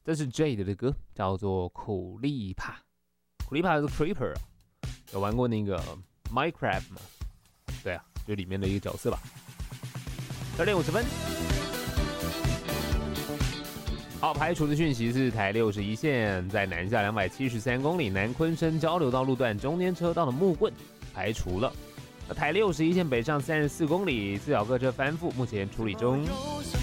这是 Jade 的歌，叫做苦力怕。苦力怕是 Creeper 啊，有玩过那个 Minecraft 吗？对啊，就里面的一个角色吧。12点50分。好，排除的讯息是台61线在南下273公里南昆生交流道路段中间车道的木棍排除了。台61线北上34公里，四角各车翻覆，目前处理中。